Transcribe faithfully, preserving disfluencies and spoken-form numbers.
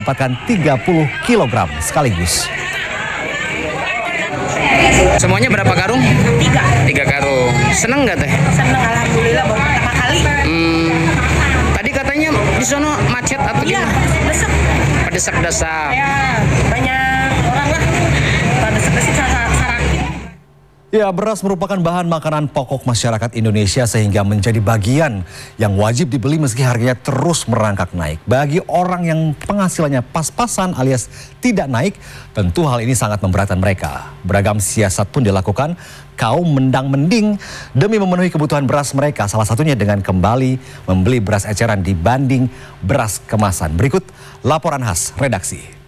Dapatkan tiga puluh kilogram sekaligus. Semuanya berapa karung? Tiga. Tiga karung. Seneng nggak teh? Seneng, alhamdulillah, baru pertama kali. Hmm, tadi katanya di sono macet atau Iya, gimana? desek. Desak-desak. Ya, banyak orang lah. Pada desek-desek sarak. Ya, beras merupakan bahan makanan pokok masyarakat Indonesia sehingga menjadi bagian yang wajib dibeli meski harganya terus merangkak naik. Bagi orang yang penghasilannya pas-pasan alias tidak naik, tentu hal ini sangat memberatkan mereka. Beragam siasat pun dilakukan kaum mendang-mending demi memenuhi kebutuhan beras mereka. Salah satunya dengan kembali membeli beras eceran dibanding beras kemasan. Berikut laporan khas redaksi.